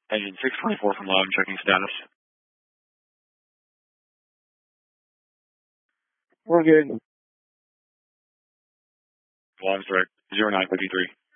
Engine 624 from Loudon, checking status. We're good. Loudon's direct, 0953.